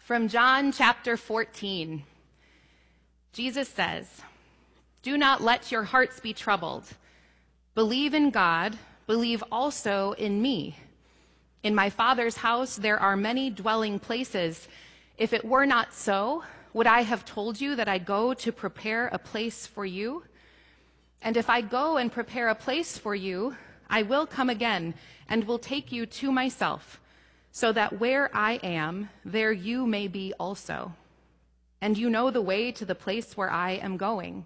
From John chapter 14, Jesus says, "Do not let your hearts be troubled. Believe in God, believe also in me. In my Father's house there are many dwelling places. If it were not so, would I have told you that I go to prepare a place for you? And if I go and prepare a place for you, I will come again and will take you to myself, so that where I am, there you may be also. And you know the way to the place where I am going."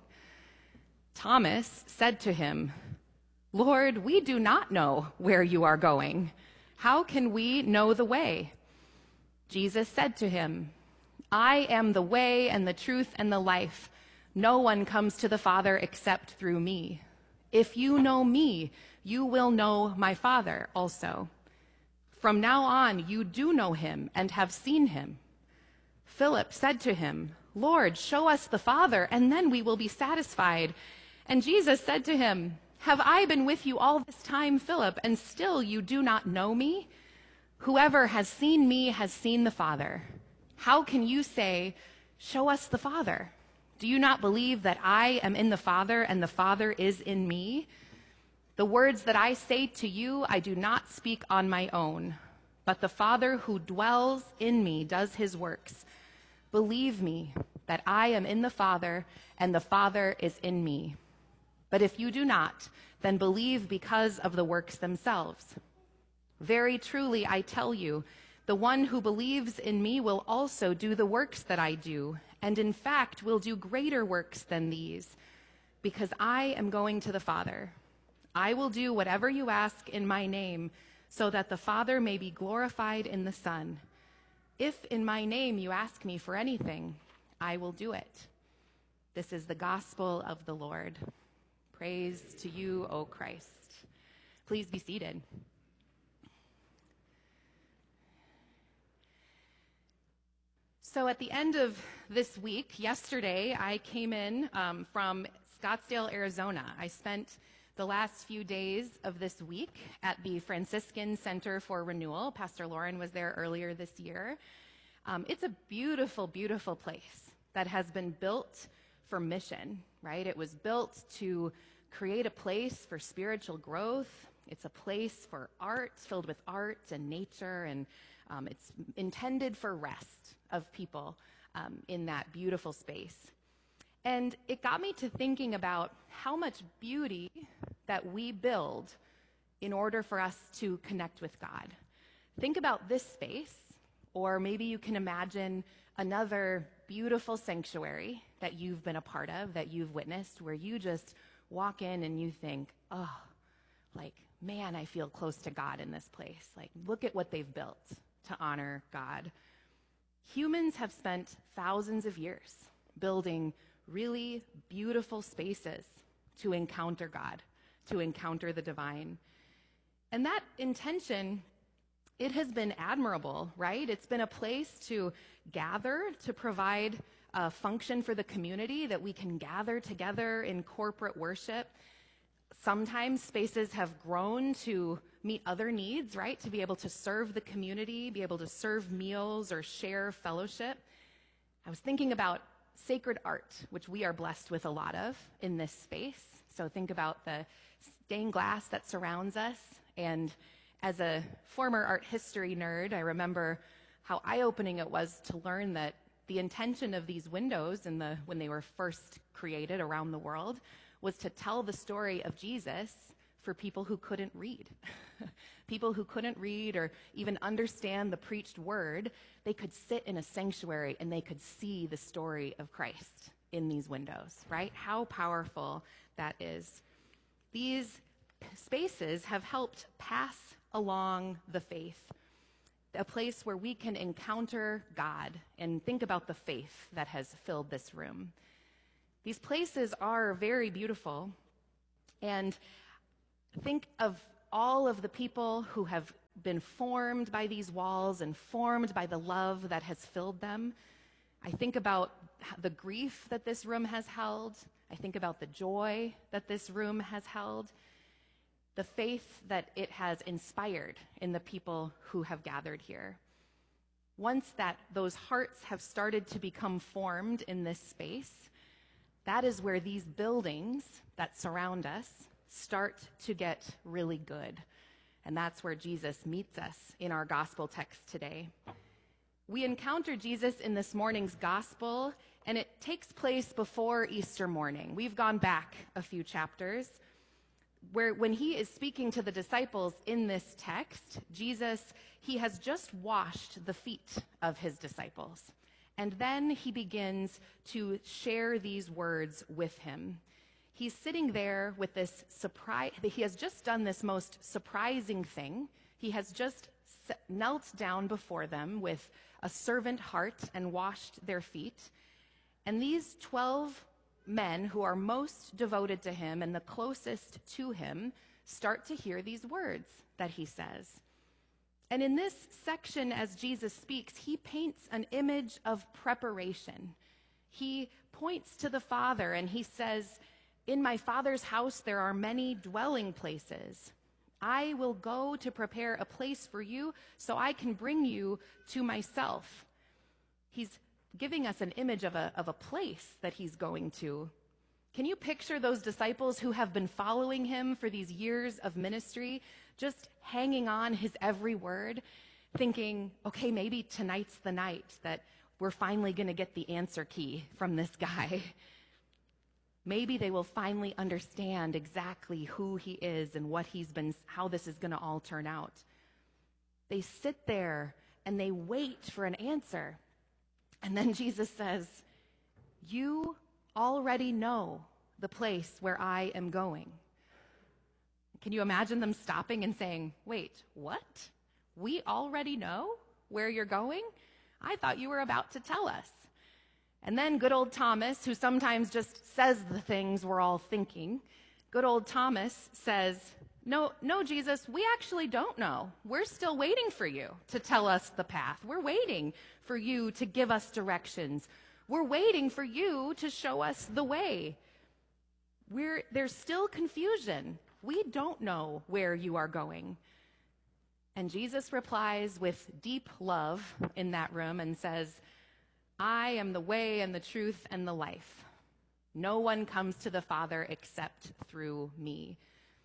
Thomas said to him, "Lord, we do not know where you are going. How can we know the way?" Jesus said to him, "I am the way and the truth and the life. No one comes to the Father except through me. If you know me, you will know my Father also. From now on, you do know him and have seen him." Philip said to him, "Lord, show us the Father, and then we will be satisfied." And Jesus said to him, "Have I been with you all this time, Philip, and still you do not know me? Whoever has seen me has seen the Father. How can you say, 'Show us the Father'? Do you not believe that I am in the Father and the Father is in me? The words that I say to you, I do not speak on my own, but the Father who dwells in me does his works. Believe me that I am in the Father and the Father is in me. But if you do not, then believe because of the works themselves. Very truly, I tell you, the one who believes in me will also do the works that I do, and in fact will do greater works than these, because I am going to the Father. I will do whatever you ask in my name, so that the Father may be glorified in the Son. If in my name you ask me for anything, I will do it." This is the gospel of the Lord. Praise to you, O Christ. Please be seated. So at the end of this week, yesterday, I came in from Scottsdale, Arizona. I spent the last few days of this week at the Franciscan Center for Renewal. Pastor Lauren was there earlier this year. It's a beautiful, beautiful place that has been built for mission, right? It was built to create a place for spiritual growth. It's a place for art, filled with art and nature, and it's intended for rest of people in that beautiful space. And it got me to thinking about how much beauty that we build in order for us to connect with God. Think about this space, or maybe you can imagine another beautiful sanctuary that you've been a part of, that you've witnessed, where you just walk in and you think, oh, like, man, I feel close to God in this place. Like, look at what they've built to honor God. Humans have spent thousands of years building really beautiful spaces to encounter God, to encounter the divine. And that intention, it has been admirable, right? It's been a place to gather, to provide a function for the community, that we can gather together in corporate worship. Sometimes spaces have grown to meet other needs, right? To be able to serve the community, be able to serve meals or share fellowship. I was thinking about sacred art, which we are blessed with a lot of in this space. So think about the stained glass that surrounds us. And as a former art history nerd, I remember how eye-opening it was to learn that the intention of these windows when they were first created around the world was to tell the story of Jesus for people who couldn't read. People who couldn't read or even understand the preached word, they could sit in a sanctuary and they could see the story of Christ in these windows, right? How powerful that is. These spaces have helped pass along the faith, a place where we can encounter God and think about the faith that has filled this room. These places are very beautiful, and think of all of the people who have been formed by these walls and formed by the love that has filled them. I think about the grief that this room has held. I think about the joy that this room has held, the faith that it has inspired in the people who have gathered here. Once those hearts have started to become formed in this space, that is where these buildings that surround us start to get really good. And that's where Jesus meets us in our gospel text today. We encounter Jesus in this morning's gospel, and it takes place before Easter morning. We've gone back a few chapters, where when he is speaking to the disciples in this text, Jesus, he has just washed the feet of his disciples. And then he begins to share these words with him. He's sitting there with this surprise. He has just done this most surprising thing. He has just knelt down before them with a servant heart and washed their feet. And these 12 men who are most devoted to him and the closest to him start to hear these words that he says. And in this section, as Jesus speaks, he paints an image of preparation. He points to the Father and he says, "In my Father's house there are many dwelling places. I will go to prepare a place for you so I can bring you to myself." He's giving us an image of a place that he's going to. Can you picture those disciples who have been following him for these years of ministry, just hanging on his every word, thinking, okay, maybe tonight's the night that we're finally going to get the answer key from this guy. Maybe they will finally understand exactly who he is and how this is going to all turn out. They sit there and they wait for an answer. And then Jesus says, "You already know the place where I am going." Can you imagine them stopping and saying, "Wait, what? We already know where you're going? I thought you were about to tell us." And then good old Thomas, who sometimes just says the things we're all thinking, good old Thomas says, No, Jesus, we actually don't know. We're still waiting for you to tell us the path. We're waiting for you to give us directions. We're waiting for you to show us the way. There's still confusion. We don't know where you are going. And Jesus replies with deep love in that room and says, "I am the way and the truth and the life. No one comes to the Father except through me."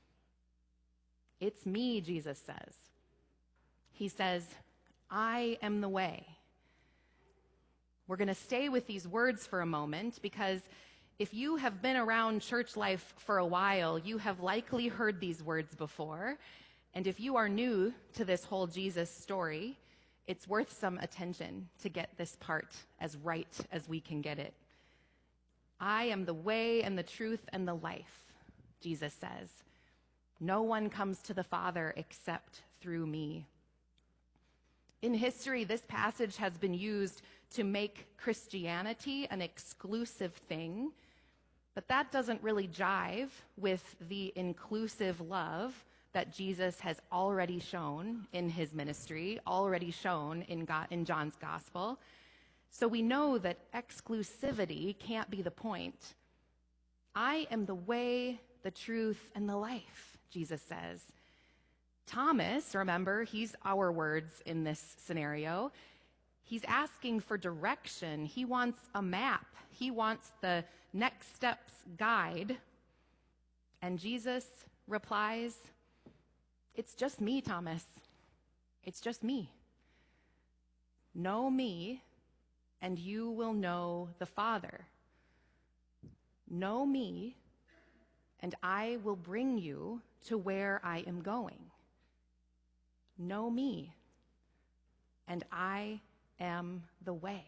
It's me, Jesus says. He says, "I am the way." We're going to stay with these words for a moment because if you have been around church life for a while, you have likely heard these words before. And if you are new to this whole Jesus story, it's worth some attention to get this part as right as we can get it. "I am the way and the truth and the life," Jesus says. "No one comes to the Father except through me." In history, this passage has been used to make Christianity an exclusive thing, but that doesn't really jive with the inclusive love that Jesus has already shown in his ministry, already shown in John's gospel. So we know that exclusivity can't be the point. "I am the way, the truth, and the life," Jesus says. Thomas, remember, he's our words in this scenario. He's asking for direction. He wants a map. He wants the next steps guide. And Jesus replies, "It's just me, Thomas. It's just me. Know me, and you will know the Father. Know me, and I will bring you to where I am going. Know me, and I am the way."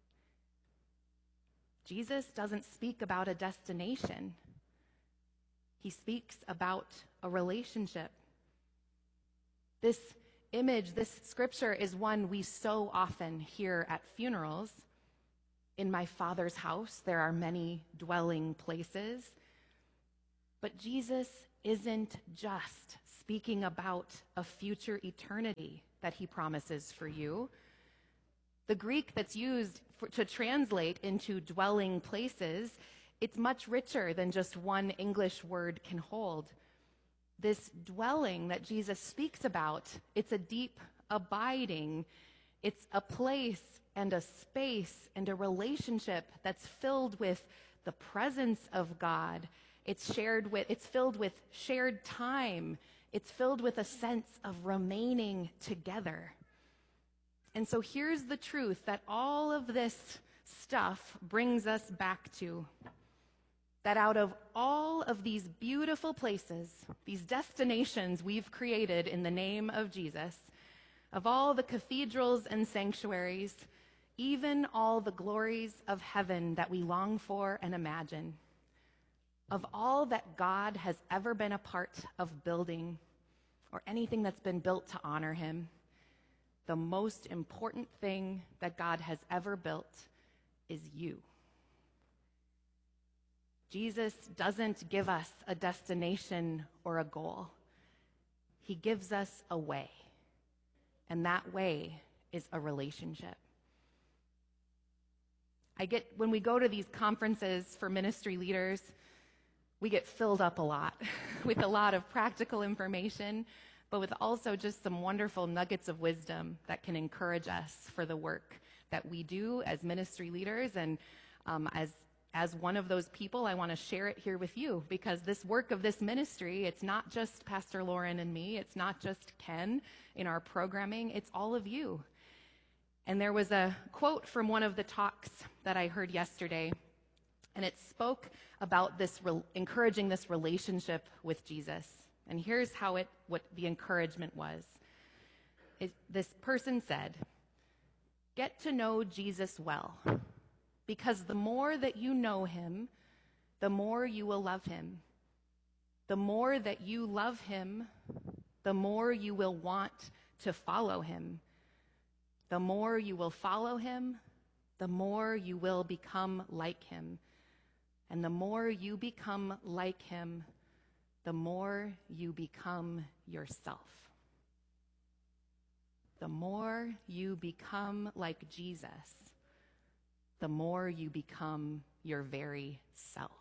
Jesus doesn't speak about a destination. He speaks about a relationship. This image, this scripture is one we so often hear at funerals. "In my Father's house, there are many dwelling places." But Jesus isn't just speaking about a future eternity that he promises for you. The Greek that's used to translate into dwelling places, it's much richer than just one English word can hold. This dwelling that Jesus speaks about, it's a deep abiding. It's a place and a space and a relationship that's filled with the presence of God. It's filled with shared time. It's filled with a sense of remaining together. And so here's the truth that all of this stuff brings us back to. That out of all of these beautiful places, these destinations we've created in the name of Jesus, of all the cathedrals and sanctuaries, even all the glories of heaven that we long for and imagine, of all that God has ever been a part of building, or anything that's been built to honor him, the most important thing that God has ever built is you. Jesus doesn't give us a destination or a goal. He gives us a way, and that way is a relationship. When we go to these conferences for ministry leaders, we get filled up a lot with a lot of practical information, but with also just some wonderful nuggets of wisdom that can encourage us for the work that we do as ministry leaders. And as one of those people, I want to share it here with you, because this work of this ministry, it's not just Pastor Lauren and me, it's not just Ken in our programming, it's all of you. And there was a quote from one of the talks that I heard yesterday, and it spoke about encouraging this relationship with Jesus. And here's what the encouragement was. This person said, "Get to know Jesus well, because the more that you know him, the more you will love him. The more that you love him, the more you will want to follow him. The more you will follow him, the more you will become like him. And the more you become like him, the more you become yourself." The more you become like Jesus, the more you become your very self.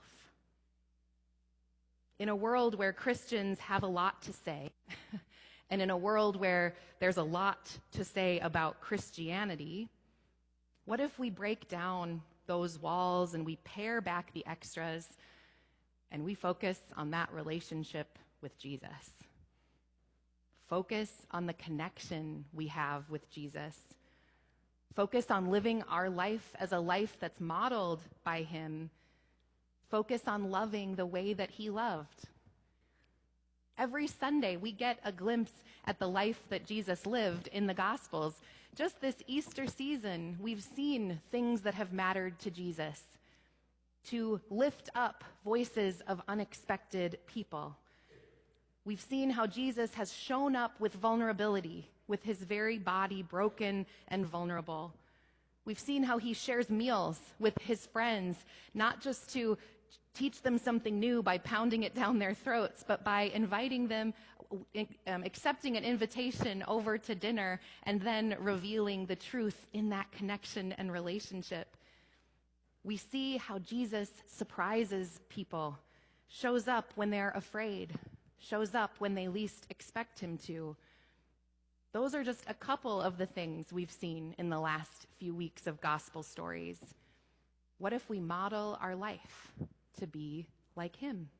In a world where Christians have a lot to say, and in a world where there's a lot to say about Christianity, what if we break down those walls and we pare back the extras and we focus on that relationship with Jesus? Focus on the connection we have with Jesus. Focus on living our life as a life that's modeled by him. Focus on loving the way that he loved. Every Sunday, we get a glimpse at the life that Jesus lived in the Gospels. Just this Easter season, we've seen things that have mattered to Jesus, to lift up voices of unexpected people. We've seen how Jesus has shown up with vulnerability, with his very body broken and vulnerable. We've seen how he shares meals with his friends, not just to teach them something new by pounding it down their throats, but by inviting them, accepting an invitation over to dinner, and then revealing the truth in that connection and relationship. We see how Jesus surprises people, shows up when they're afraid, shows up when they least expect him to. Those are just a couple of the things we've seen in the last few weeks of gospel stories. What if we model our life to be like him?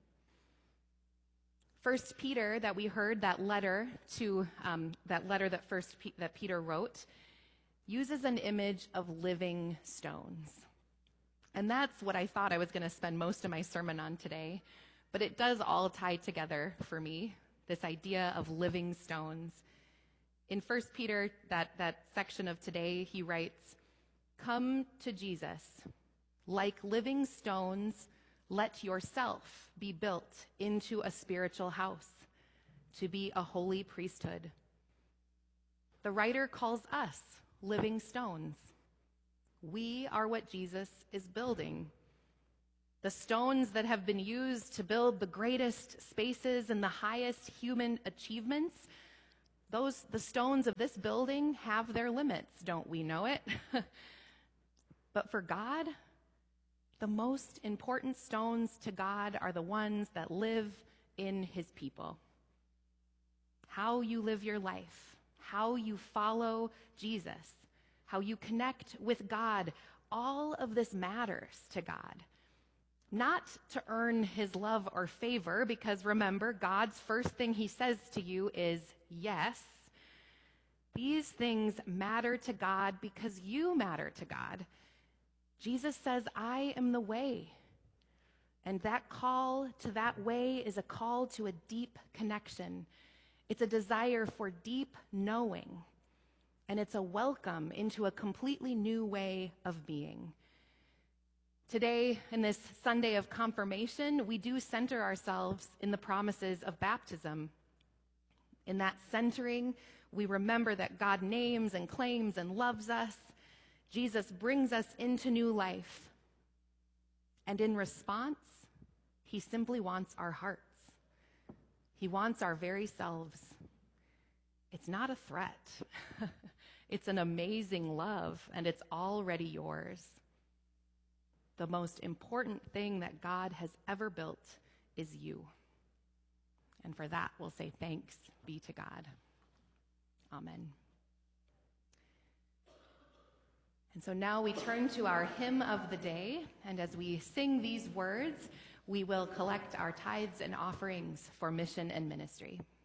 1 Peter, that we heard, that letter that Peter wrote, uses an image of living stones. And that's what I thought I was going to spend most of my sermon on today. But it does all tie together for me, this idea of living stones. In 1 Peter, that section of today, he writes, "Come to Jesus. Like living stones, let yourself be built into a spiritual house, to be a holy priesthood." The writer calls us living stones. We are what Jesus is building. The stones that have been used to build the greatest spaces and the highest human achievements, the stones of this building have their limits, don't we know it? But for God, the most important stones to God are the ones that live in his people. How you live your life, how you follow Jesus, how you connect with God, all of this matters to God. Not to earn his love or favor, because remember, God's first thing he says to you is yes. These things matter to God because you matter to God. Jesus says, I am the way. And that call to that way is a call to a deep connection. It's a desire for deep knowing. And it's a welcome into a completely new way of being. Today, in this Sunday of confirmation, we do center ourselves in the promises of baptism. In that centering, we remember that God names and claims and loves us. Jesus brings us into new life. And in response, he simply wants our hearts. He wants our very selves. It's not a threat. It's an amazing love, and it's already yours. The most important thing that God has ever built is you. And for that, we'll say thanks be to God. Amen. And so now we turn to our hymn of the day, and as we sing these words, we will collect our tithes and offerings for mission and ministry.